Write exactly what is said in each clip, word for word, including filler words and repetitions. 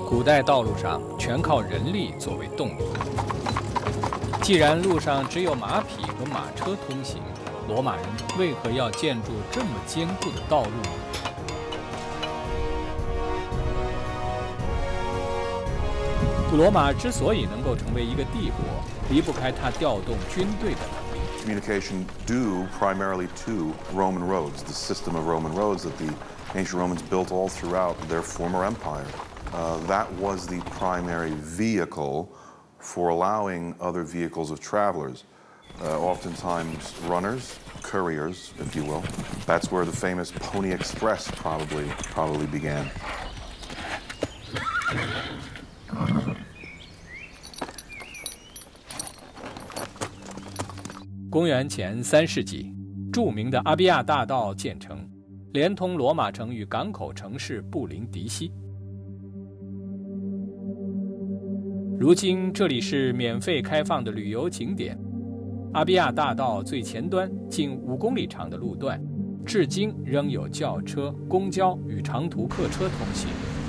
古代道路上全靠人力作为动力。既然路上只有马匹和马车通行，罗马人为何要建筑这么坚固的道路呢？古罗马之所以能够成为一个帝国，离不开它调动军队的能力。 Communication due primarily to Roman roads, the system of Roman roads that the ancient Romans built all throughout their former empire. Uh, that was the primary vehicle for allowing other vehicles of travelers, uh, oftentimes runners, couriers, if you will. That's where the famous Pony Express probably probably began. 公元前三世纪，著名的阿比亚大道建成，连通罗马城与港口城市布林迪西。如今这里是免费开放的旅游景点。阿比亚大道最前端近五公里长的路段，至今仍有轿车、公交与长途客车通行。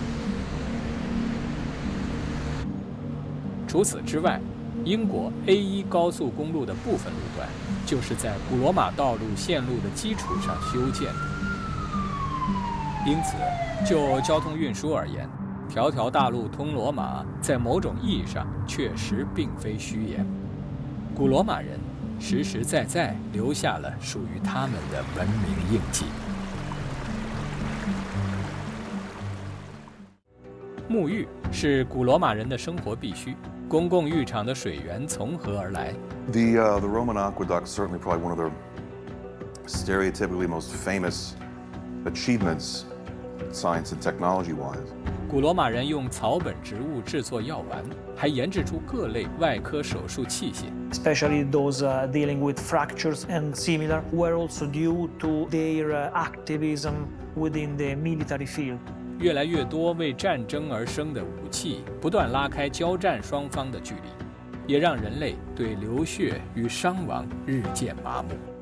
除此之外，英国 A 一 高速公路的部分路段，就是在古罗马道路线路的基础上修建的。因此，就交通运输而言，条条大路通罗马，在某种意义上确实并非虚言。古罗马人实实在在留下了属于他们的文明印记。沐浴是古罗马人的生活必须。公共浴场的水源从何而来 The, uh, the Roman aqueduct, certainly probably one of their stereotypically most famous achievements, science and technology-wise. 古罗马人用草本植物制作药丸，还研制出各类外科手术器械。 Especially those uh, dealing with fractures and similar were also due to their uh, activism within the military field. 越来越多为战争而生的武器，不断拉开交战双方的距离，也让人类对流血与伤亡日渐麻木。